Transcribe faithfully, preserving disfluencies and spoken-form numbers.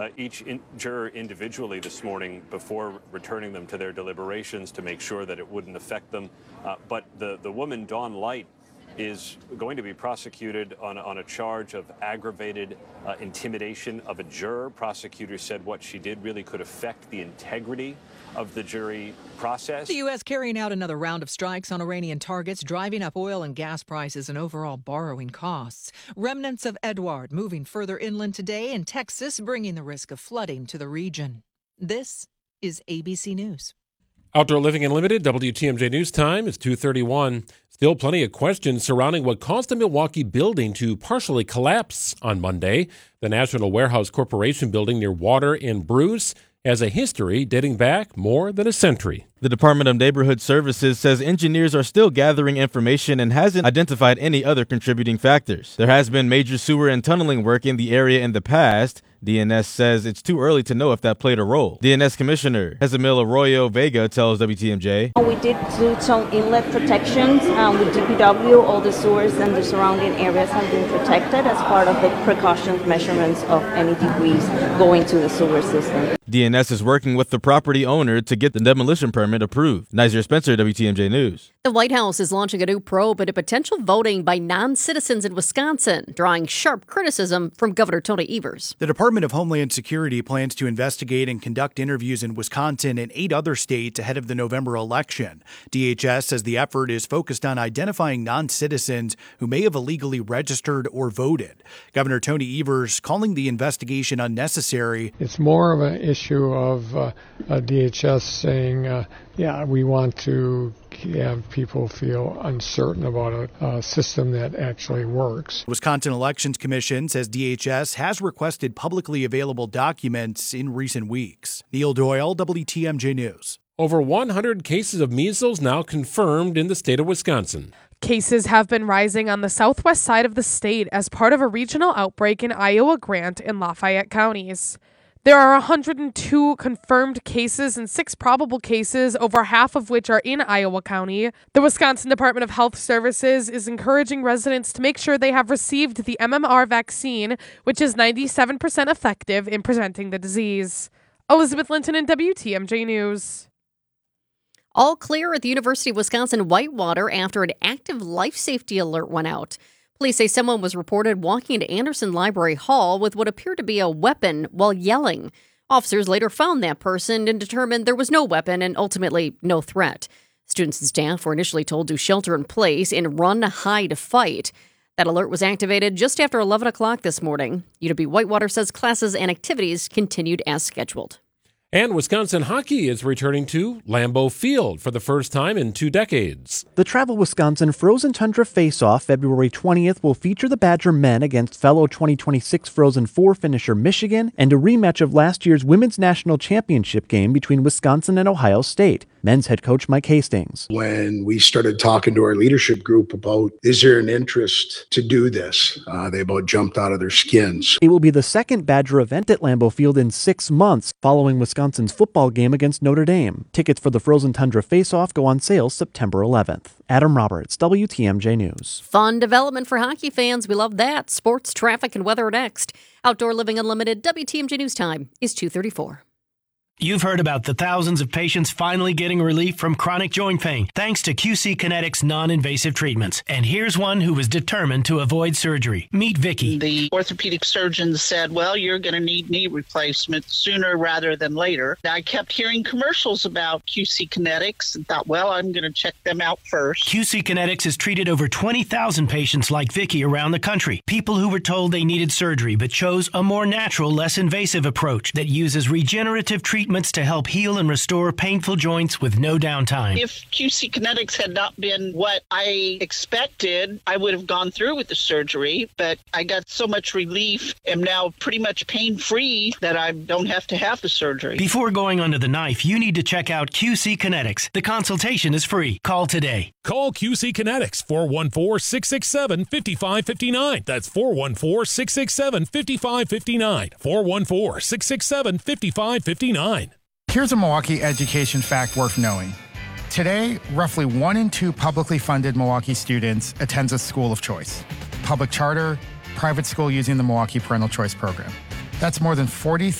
uh, each in- juror individually this morning before returning them to their deliberations to make sure that it wouldn't affect them. Uh, but the, the woman, Dawn Light, is going to be prosecuted on, on a charge of aggravated uh, intimidation of a juror. Prosecutors said what she did really could affect the integrity of the jury process. The U S carrying out another round of strikes on Iranian targets, driving up oil and gas prices and overall borrowing costs. Remnants of Edward moving further inland today, and Texas bringing the risk of flooding to the region. This is A B C News. Outdoor Living Unlimited, W T M J News Time is two thirty-one. Still plenty of questions surrounding what caused a Milwaukee building to partially collapse on Monday. The National Warehouse Corporation building near Water and Bruce has a history dating back more than a century. The Department of Neighborhood Services says engineers are still gathering information and hasn't identified any other contributing factors. There has been major sewer and tunneling work in the area in the past. D N S says it's too early to know if that played a role. D N S Commissioner Jezamil Arroyo Vega tells W T M J. We did do some inlet protections um, with D P W. All the sewers and the surrounding areas have been protected as part of the precautions measurements of any debris going to the sewer system. D N S is working with the property owner to get the demolition permit approved. Nizer Spencer, W T M J News. The White House is launching a new probe into potential voting by non-citizens in Wisconsin, drawing sharp criticism from Governor Tony Evers. The Department of Homeland Security plans to investigate and conduct interviews in Wisconsin and eight other states ahead of the November election. D H S says the effort is focused on identifying non-citizens who may have illegally registered or voted. Governor Tony Evers calling the investigation unnecessary. It's more of an issue of uh, uh, D H S saying, uh, yeah, we want to have people feel uncertain about a, a system that actually works. Wisconsin Elections Commission says D H S has requested publicly available documents in recent weeks. Neil Doyle, W T M J News. Over one hundred cases of measles now confirmed in the state of Wisconsin. Cases have been rising on the southwest side of the state as part of a regional outbreak in Iowa, Grant, and Lafayette counties. There are one hundred two confirmed cases and six probable cases, over half of which are in Iowa County. The Wisconsin Department of Health Services is encouraging residents to make sure they have received the M M R vaccine, which is ninety-seven percent effective in preventing the disease. Elizabeth Linton in W T M J News. All clear at the University of Wisconsin-Whitewater after an active life safety alert went out. Police say someone was reported walking into Anderson Library Hall with what appeared to be a weapon while yelling. Officers later found that person and determined there was no weapon and ultimately no threat. Students and staff were initially told to shelter in place and run, hide, fight. That alert was activated just after eleven o'clock this morning. U W Whitewater says classes and activities continued as scheduled. And Wisconsin hockey is returning to Lambeau Field for the first time in two decades. The Travel Wisconsin Frozen Tundra Face-Off February twentieth will feature the Badger men against fellow twenty twenty-six Frozen Four finisher Michigan and a rematch of last year's Women's National Championship game between Wisconsin and Ohio State. Men's head coach Mike Hastings. When we started talking to our leadership group about, is there an interest to do this? Uh, they about jumped out of their skins. It will be the second Badger event at Lambeau Field in six months, following Wisconsin's football game against Notre Dame. Tickets for the Frozen Tundra Face-Off go on sale September eleventh. Adam Roberts, W T M J News. Fun development for hockey fans. We love that. Sports, traffic, and weather next. Outdoor Living Unlimited, W T M J News Time is two thirty-four. You've heard about the thousands of patients finally getting relief from chronic joint pain thanks to Q C Kinetics non-invasive treatments. And here's one who was determined to avoid surgery. Meet Vicky. The orthopedic surgeon said, well, you're going to need knee replacement sooner rather than later. I kept hearing commercials about Q C Kinetics and thought, well, I'm going to check them out first. Q C Kinetics has treated over twenty thousand patients like Vicky around the country. People who were told they needed surgery but chose a more natural, less invasive approach that uses regenerative treatment to help heal and restore painful joints with no downtime. If Q C Kinetics had not been what I expected, I would have gone through with the surgery, but I got so much relief, am now pretty much pain-free that I don't have to have the surgery. Before going under the knife, you need to check out Q C Kinetics. The consultation is free. Call today. Call Q C Kinetics, four one four, six six seven, five five five nine. That's four one four, six six seven, five five five nine. four one four, six six seven, five five five nine. Here's a Milwaukee education fact worth knowing. Today, roughly one in two publicly funded Milwaukee students attends a school of choice. Public charter, private school using the Milwaukee Parental Choice Program. That's more than forty